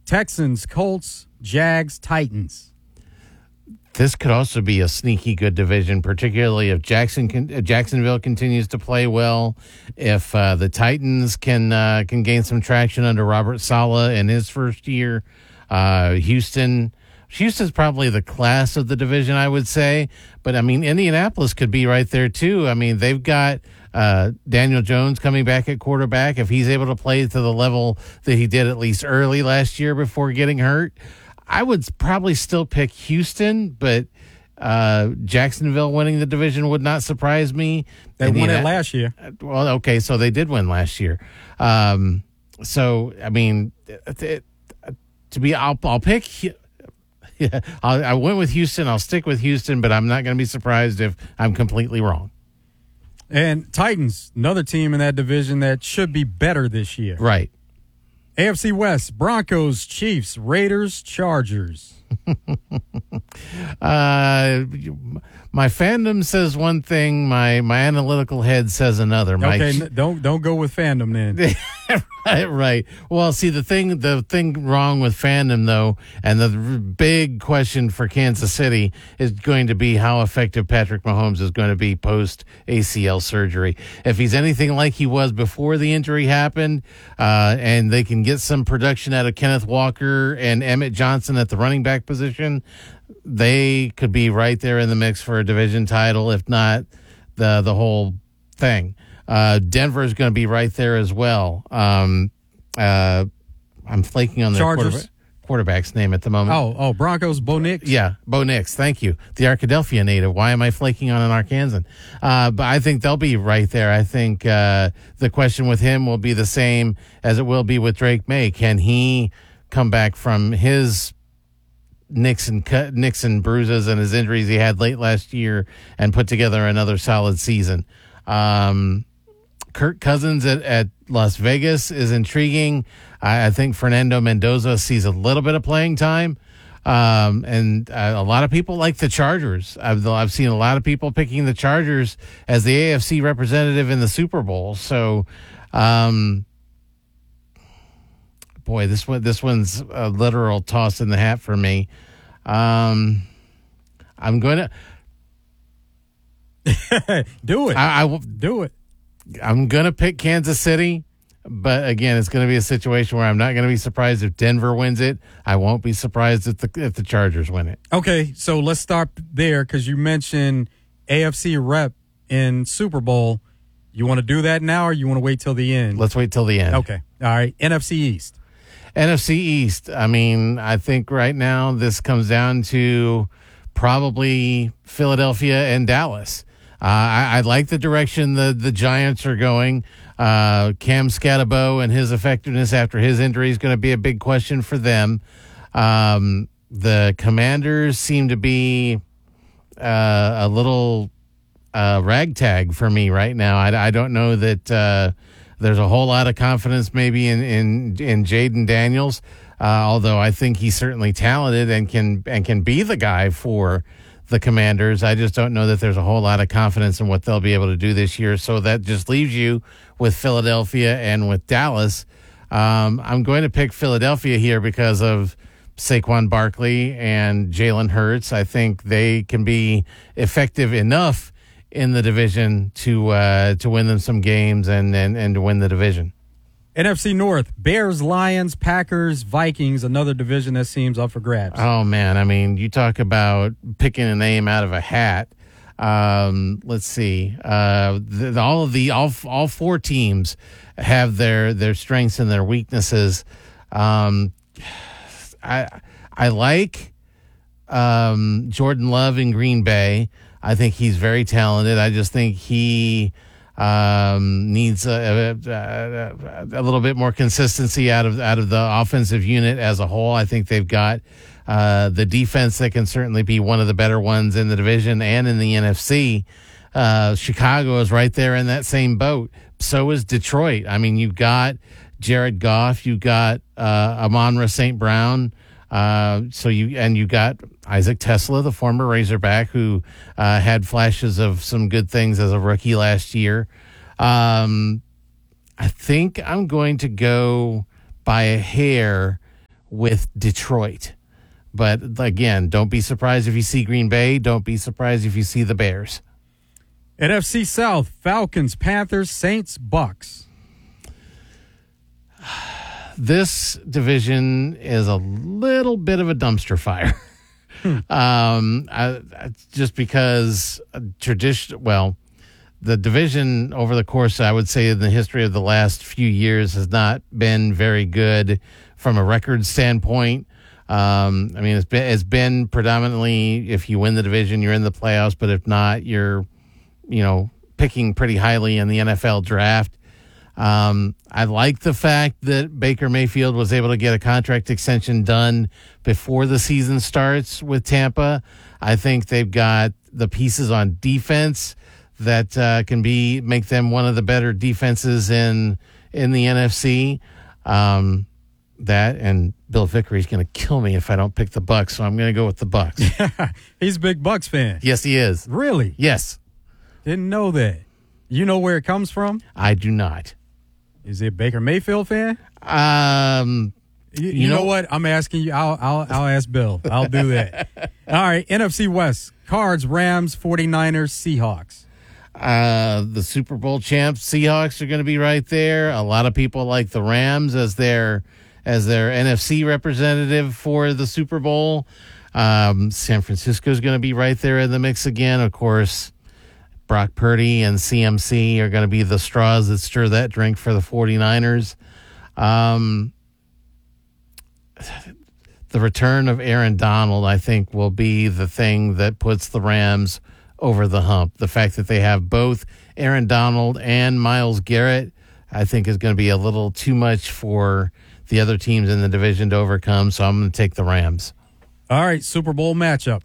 Texans, Colts, Jags, Titans. This could also be a sneaky good division, particularly if Jacksonville continues to play well. If the Titans can gain some traction under Robert Saleh in his first year. Houston's probably the class of the division, I would say. But, I mean, Indianapolis could be right there, too. I mean, they've got Daniel Jones coming back at quarterback. If he's able to play to the level that he did at least early last year before getting hurt, I would probably still pick Houston, but Jacksonville winning the division would not surprise me. They won it last year. Well, okay, so they did win last year. So, I mean, I'll pick. Yeah, I went with Houston. I'll stick with Houston, but I'm not going to be surprised if I'm completely wrong. And Titans, another team in that division that should be better this year. Right. AFC West, Broncos, Chiefs, Raiders, Chargers. My fandom says one thing, my analytical head says another. Okay, don't go with fandom then. Right. Well, see, the thing wrong with fandom, though, and the big question for Kansas City is going to be how effective Patrick Mahomes is going to be post ACL surgery. If he's anything like he was before the injury happened, and they can get some production out of Kenneth Walker and Emmett Johnson at the running back position, they could be right there in the mix for a division title, if not the whole thing. Denver is going to be right there as well. I'm flaking on the quarterback's name at the moment. Oh, Broncos, Bo Nix? Yeah, Bo Nix. Thank you. The Arkadelphia native. Why am I flaking on an Arkansan? But I think they'll be right there. I think the question with him will be the same as it will be with Drake May. Can he come back from his nicks and bruises and his injuries he had late last year and put together another solid season? Kirk Cousins at Las Vegas is intriguing. I think Fernando Mendoza sees a little bit of playing time. And a lot of people like the Chargers. I've seen a lot of people picking the Chargers as the AFC representative in the Super Bowl. So, boy, this one's a literal toss in the hat for me. I'm going to do it. I will do it. I'm going to pick Kansas City, but again, it's going to be a situation where I'm not going to be surprised if Denver wins it. I won't be surprised if the Chargers win it. Okay, so let's start there because you mentioned AFC rep in Super Bowl. You want to do that now or you want to wait till the end? Let's wait till the end. Okay, all right. NFC East. NFC East, I mean, I think right now this comes down to probably Philadelphia and Dallas. I like the direction the Giants are going. Cam Scatterbo and his effectiveness after his injury is going to be a big question for them. The Commanders seem to be a little ragtag for me right now. I don't know that there's a whole lot of confidence maybe in Jaden Daniels, although I think he's certainly talented and can be the guy for the Commanders. I just don't know that there's a whole lot of confidence in what they'll be able to do this year. So that just leaves you with Philadelphia and with Dallas. I'm going to pick Philadelphia here because of Saquon Barkley and Jalen Hurts. I think they can be effective enough in the division to win them some games and to win the division. NFC North, Bears, Lions, Packers, Vikings, another division that seems up for grabs. Oh, man. I mean, you talk about picking a name out of a hat. Let's see. All four teams have their strengths and their weaknesses. I like Jordan Love in Green Bay. I think he's very talented. I just think he needs a little bit more consistency out of the offensive unit as a whole. I think they've got the defense that can certainly be one of the better ones in the division and in the NFC. Chicago is right there in that same boat. So is Detroit. I mean, you've got Jared Goff, you've got Amon-Ra St. Brown. You got Isaac Tesla, the former Razorback, who had flashes of some good things as a rookie last year. I think I'm going to go by a hair with Detroit. But again, don't be surprised if you see Green Bay. Don't be surprised if you see the Bears. NFC South, Falcons, Panthers, Saints, Bucks. This division is a little bit of a dumpster fire. Just because the division over the course, I would say, in the history of the last few years has not been very good from a record standpoint. It's been predominantly, if you win the division, you're in the playoffs, but if not, you're, picking pretty highly in the NFL draft. I like the fact that Baker Mayfield was able to get a contract extension done before the season starts with Tampa. I think they've got the pieces on defense that can make them one of the better defenses in the NFC. That and Bill Vickery's going to kill me if I don't pick the Bucks, so I'm going to go with the Bucks. He's a big Bucks fan. Yes, he is. Really? Yes. Didn't know that. You know where it comes from? I do not. Is it a Baker Mayfield fan? You know what? I'm asking you. I'll ask Bill. I'll do that. All right. NFC West: Cards, Rams, 49ers, Seahawks. The Super Bowl champs Seahawks are going to be right there. A lot of people like the Rams as their NFC representative for the Super Bowl. San Francisco is going to be right there in the mix again. Of course, Brock Purdy and CMC are going to be the straws that stir that drink for the 49ers. The return of Aaron Donald, I think, will be the thing that puts the Rams over the hump. The fact that they have both Aaron Donald and Myles Garrett, I think, is going to be a little too much for the other teams in the division to overcome, so I'm going to take the Rams. All right, Super Bowl matchup.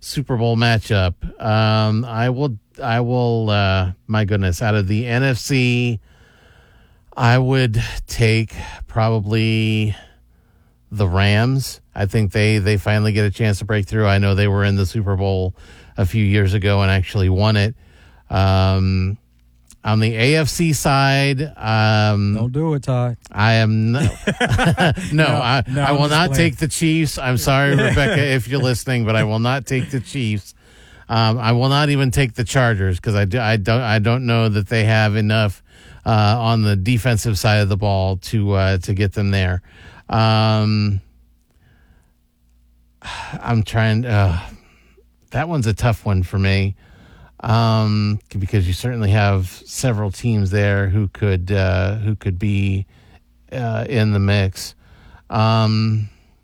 I will, my goodness, out of the NFC, I would take probably the Rams. I think they finally get a chance to break through. I know they were in the Super Bowl a few years ago and actually won it. On the AFC side, don't do it, Todd. I am I will not take the Chiefs. I'm sorry, Rebecca, if you're listening, but I will not take the Chiefs. I will not even take the Chargers because I don't know that they have enough on the defensive side of the ball to get them there. I'm trying. That one's a tough one for me. Because you certainly have several teams there who could be in the mix. I'm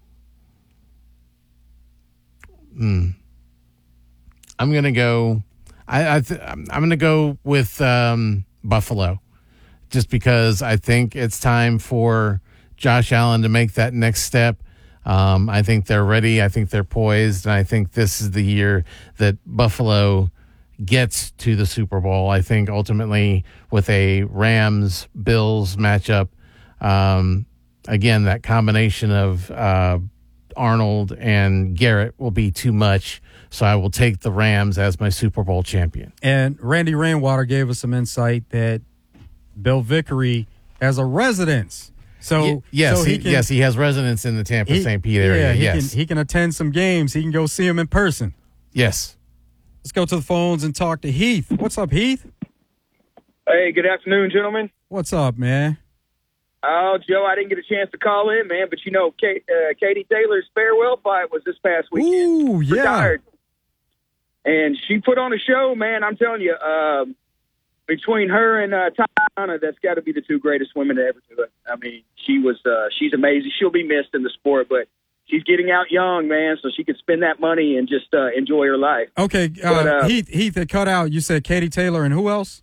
gonna go. I'm gonna go with Buffalo, just because I think it's time for Josh Allen to make that next step. I think they're ready. I think they're poised, and I think this is the year that Buffalo gets to the Super Bowl. I think ultimately with a Rams-Bills matchup, again, that combination of Arnold and Garrett will be too much, so I will take the Rams as my Super Bowl champion. And Randy Rainwater gave us some insight that Bill Vickery has a residence. So he has residence in the Tampa St. Pete area. He can attend some games. He can go see him in person. Yes. Let's go to the phones and talk to Heath. What's up, Heath? Hey, good afternoon, gentlemen. What's up, man? Oh, Joe, I didn't get a chance to call in, man, but Katie Taylor's farewell fight was this past weekend. Ooh, yeah. Retired. And she put on a show, man. I'm telling you, between her and Tatiana, that's got to be the two greatest women to ever do it. I mean, she's amazing. She'll be missed in the sport, but she's getting out young, man, so she could spend that money and just enjoy her life. Okay, Heath, it cut out. You said Katie Taylor and who else?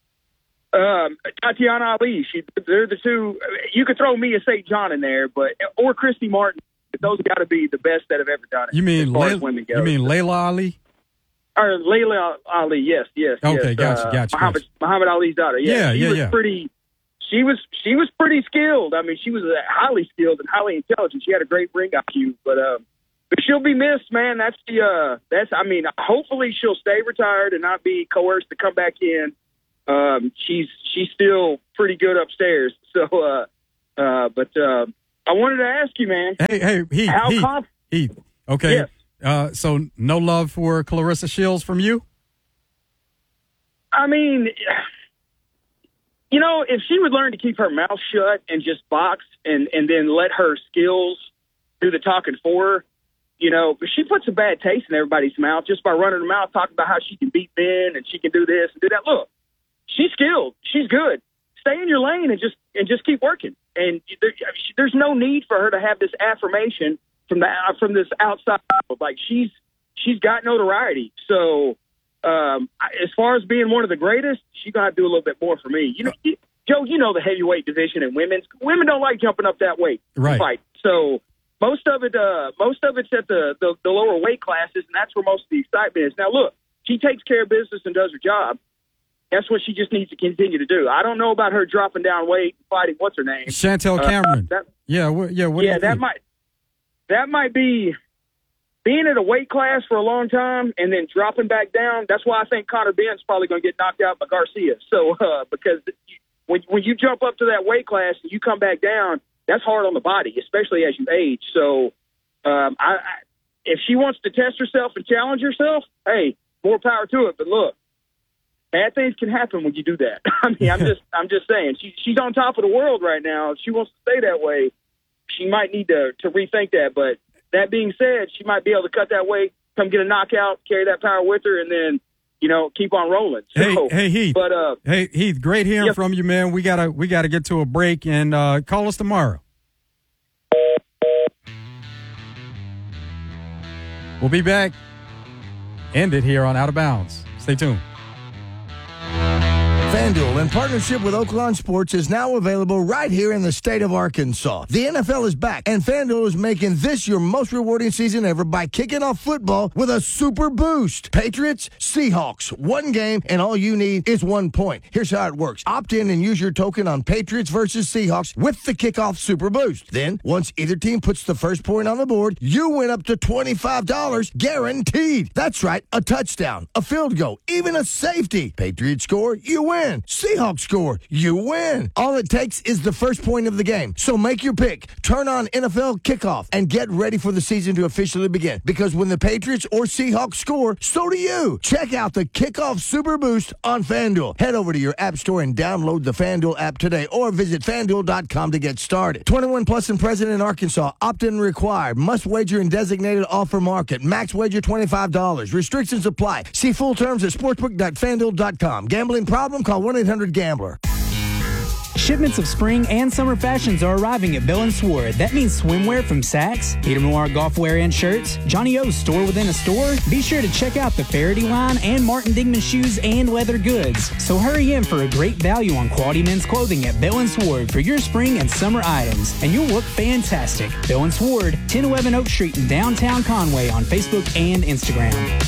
Tatiana Ali. They're the two. You could throw Mia St. John in there, or Christy Martin. Those got to be the best that have ever done it. You mean as far as women go. You mean Layla Ali? Or Layla Ali? Yes. Okay, yes. gotcha. Muhammad Ali's daughter. Yeah. She was pretty skilled. I mean, she was highly skilled and highly intelligent. She had a great ring IQ, but she'll be missed, man. Hopefully she'll stay retired and not be coerced to come back in. She's still pretty good upstairs. So, I wanted to ask you, man. Hey, Heath. Okay. Yes. So no love for Clarissa Shields from you? I mean, you know, if she would learn to keep her mouth shut and just box and then let her skills do the talking for her, you know, but she puts a bad taste in everybody's mouth just by running her mouth, talking about how she can beat men and she can do this and do that. Look, she's skilled. She's good. Stay in your lane and just keep working. And there's no need for her to have this affirmation from this outside. Like she's got notoriety. So as far as being one of the greatest, she's gonna have to do a little bit more for me. You know, Joe, you know the heavyweight division in women don't like jumping up that weight to fight. So most of it's at the lower weight classes, and that's where most of the excitement is. Now look, she takes care of business and does her job. That's what she just needs to continue to do. I don't know about her dropping down weight and fighting what's her name, Chantel Cameron. That might be being at a weight class for a long time and then dropping back down. That's why I think Conor Ben's probably going to get knocked out by Garcia. So because when you jump up to that weight class and you come back down, that's hard on the body, especially as you age. So if she wants to test herself and challenge herself, hey, more power to it. But look, bad things can happen when you do that. I mean, I'm just saying, she's on top of the world right now. If she wants to stay that way, she might need to rethink that. But that being said, she might be able to cut that weight, come get a knockout, carry that power with her, and then, you know, keep on rolling. So, hey Heath. But hey Heath, great hearing from you, man. We gotta get to a break and call us tomorrow. We'll be back. End it here on Out of Bounds. Stay tuned. FanDuel, in partnership with Oaklawn Sports, is now available right here in the state of Arkansas. The NFL is back, and FanDuel is making this your most rewarding season ever by kicking off football with a super boost. Patriots, Seahawks, one game, and all you need is 1 point. Here's how it works. Opt in and use your token on Patriots versus Seahawks with the kickoff super boost. Then, once either team puts the first point on the board, you win up to $25 guaranteed. That's right, a touchdown, a field goal, even a safety. Patriots score, you win. Seahawks score, you win. All it takes is the first point of the game. So make your pick, turn on NFL Kickoff, and get ready for the season to officially begin. Because when the Patriots or Seahawks score, so do you. Check out the Kickoff Super Boost on FanDuel. Head over to your app store and download the FanDuel app today, or visit FanDuel.com to get started. 21 plus and present in Arkansas. Opt-in required. Must wager in designated offer market. Max wager $25. Restrictions apply. See full terms at sportsbook.fanduel.com. Gambling problem? Call 1-800-GAMBLER. Shipments of spring and summer fashions are arriving at Bill & Sword. That means swimwear from Saks, Peter Noir golf wear and shirts, Johnny O's store within a store. Be sure to check out the Faraday line and Martin Dingman shoes and leather goods. So hurry in for a great value on quality men's clothing at Bill & Sword for your spring and summer items, and you'll look fantastic. Bill & Sword, 1011 Oak Street in downtown Conway on Facebook and Instagram.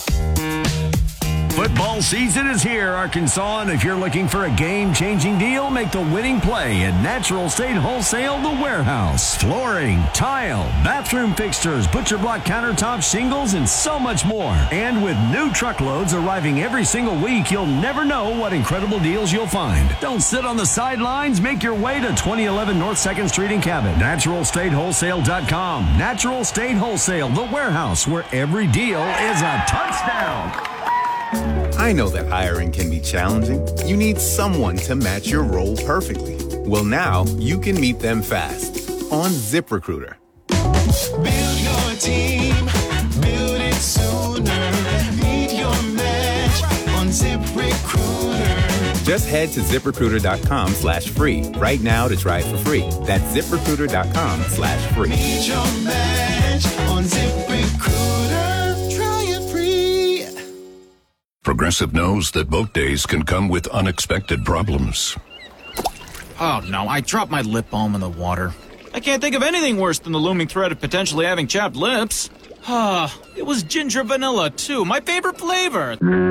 Football season is here, Arkansas, and if you're looking for a game-changing deal, make the winning play at Natural State Wholesale The Warehouse. Flooring, tile, bathroom fixtures, butcher block countertops, shingles, and so much more. And with new truckloads arriving every single week, you'll never know what incredible deals you'll find. Don't sit on the sidelines. Make your way to 2011 North 2nd Street in Cabot. NaturalStateWholesale.com. Natural State Wholesale The Warehouse, where every deal is a touchdown. I know that hiring can be challenging. You need someone to match your role perfectly. Well, now you can meet them fast on ZipRecruiter. Build your team, build it sooner. Meet your match on ZipRecruiter. Just head to ZipRecruiter.com/free right now to try it for free. That's ZipRecruiter.com/free. Meet your match on ZipRecruiter. Progressive knows that boat days can come with unexpected problems. Oh no, I dropped my lip balm in the water. I can't think of anything worse than the looming threat of potentially having chapped lips. It was ginger vanilla too, my favorite flavor.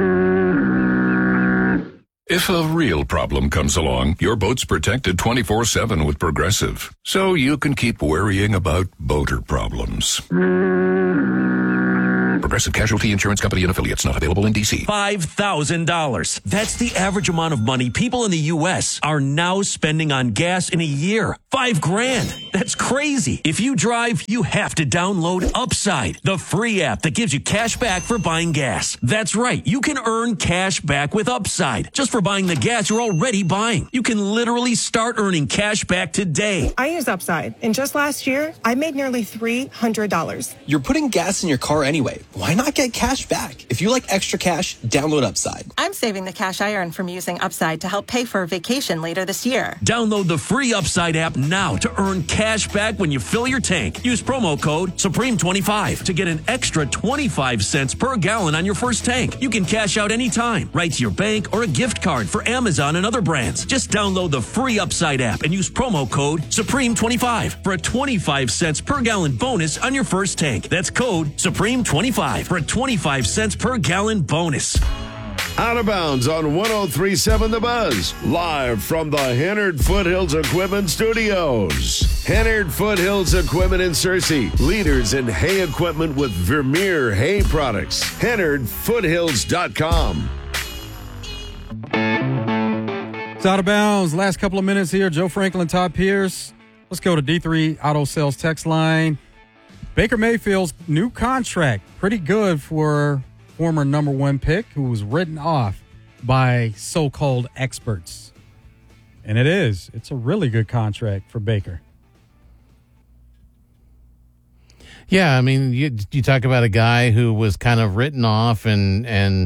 If a real problem comes along, your boat's protected 24/7 with Progressive. So you can keep worrying about boater problems. Progressive Casualty Insurance Company and Affiliates. Not available in D.C. $5,000. That's the average amount of money people in the U.S. are now spending on gas in a year. $5,000. That's crazy. If you drive, you have to download Upside, the free app that gives you cash back for buying gas. That's right. You can earn cash back with Upside just for buying the gas you're already buying. You can literally start earning cash back today. I use Upside, and just last year, I made nearly $300. You're putting gas in your car anyway. Why not get cash back? If you like extra cash, download Upside. I'm saving the cash I earn from using Upside to help pay for a vacation later this year. Download the free Upside app now to earn cash back when you fill your tank. Use promo code Supreme25 to get an extra 25 cents per gallon on your first tank. You can cash out anytime, right to your bank or a gift card for Amazon and other brands. Just download the free Upside app and use promo code Supreme25 for a 25 cents per gallon bonus on your first tank. That's code Supreme25 for a 25 cents per gallon bonus. Out of Bounds on 103.7 The Buzz, live from the Hennard Foothills Equipment Studios. Hennard Foothills Equipment in Searcy, leaders in hay equipment with Vermeer hay products. HennardFoothills.com. It's Out of Bounds. Last couple of minutes here. Joe Franklin, Todd Pierce. Let's go to D3 Auto Sales text line. Baker Mayfield's new contract, pretty good for former number one pick who was written off by so-called experts. And it is. It's a really good contract for Baker. Yeah, I mean, you talk about a guy who was kind of written off and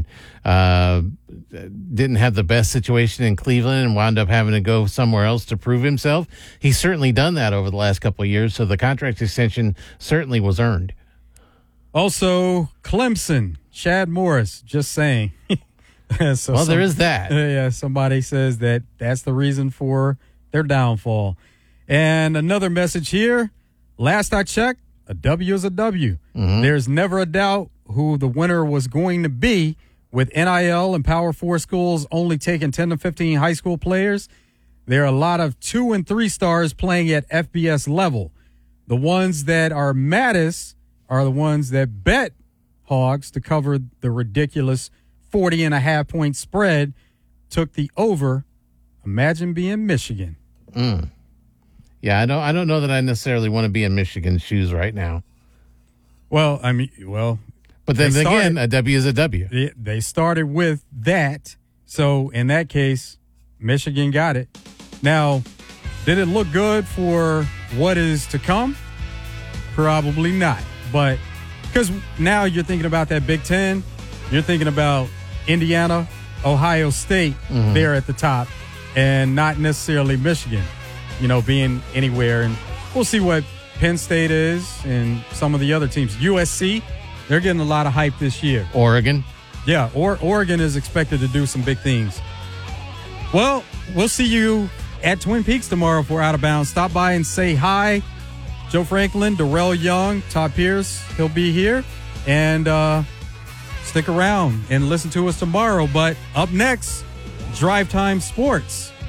didn't have the best situation in Cleveland and wound up having to go somewhere else to prove himself. He's certainly done that over the last couple of years, so the contract extension certainly was earned. Also, Clemson, Chad Morris, just saying. So there is that. Yeah, somebody says that's the reason for their downfall. And another message here. Last I checked, a W is a W. Mm-hmm. There's never a doubt who the winner was going to be with NIL and Power 4 schools only taking 10 to 15 high school players. There are a lot of 2 and 3 stars playing at FBS level. The ones that are maddest are the ones that bet Hogs to cover the ridiculous 40.5-point spread, took the over. Imagine being Michigan. Yeah, I don't know that I necessarily want to be in Michigan's shoes right now. Well, but then again, a W is a W. They started with that, so in that case, Michigan got it. Now, did it look good for what is to come? Probably not, but because now you're thinking about that Big Ten, you're thinking about Indiana, Ohio State there at the top, and not necessarily Michigan, being anywhere. And we'll see what Penn State is and some of the other teams. USC, they're getting a lot of hype this year. Oregon. Yeah, Oregon is expected to do some big things. Well, we'll see you at Twin Peaks tomorrow for Out of Bounds. Stop by and say hi. Joe Franklin, Darrell Young, Todd Pierce, he'll be here. And stick around and listen to us tomorrow. But up next, Drive Time Sports.